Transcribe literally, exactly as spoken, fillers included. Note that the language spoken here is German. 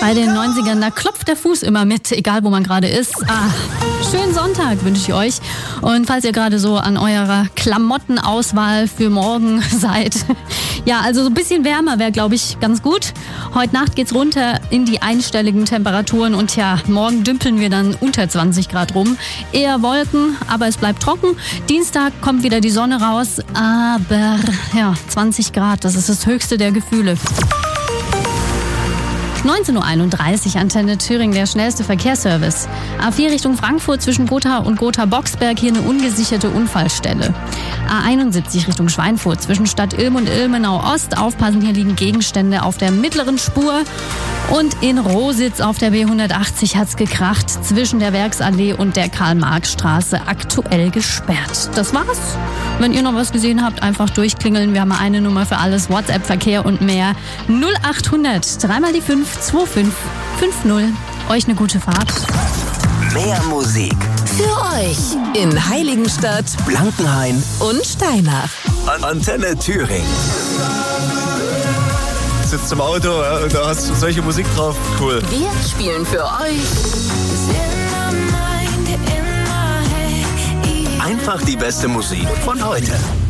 Bei den neunzigern, da klopft der Fuß immer mit, egal wo man gerade ist. Ah, schönen Sonntag wünsche ich euch. Und falls ihr gerade so an eurer Klamottenauswahl für morgen seid, ja, also so ein bisschen wärmer wäre, glaube ich, ganz gut. Heute Nacht geht's runter in die einstelligen Temperaturen und ja, morgen dümpeln wir dann unter zwanzig Grad rum. Eher Wolken, aber es bleibt trocken. Dienstag kommt wieder die Sonne raus, aber ja, zwanzig Grad, das ist das höchste der Gefühle. neunzehn Uhr einunddreißig, Antenne Thüringen, der schnellste Verkehrsservice. A vier Richtung Frankfurt zwischen Gotha und Gotha-Boxberg, hier eine ungesicherte Unfallstelle. A einundsiebzig Richtung Schweinfurt zwischen Stadt Ilm und Ilmenau-Ost. Aufpassen, hier liegen Gegenstände auf der mittleren Spur. Und in Rositz auf der B hundertachtzig hat's gekracht, zwischen der Werksallee und der Karl-Marx-Straße, aktuell gesperrt. Das war's. Wenn ihr noch was gesehen habt, einfach durchklingeln. Wir haben eine Nummer für alles, WhatsApp-Verkehr und mehr. null achthundert, dreimal die fünf, zwei fünf fünf null. Euch eine gute Fahrt. Mehr Musik für euch in Heiligenstadt, Blankenhain und Steinach. An Antenne Thüringen. Sitzt im Auto, ja, und da hast du solche Musik drauf. Cool. Wir spielen für euch Einfach die beste Musik von heute.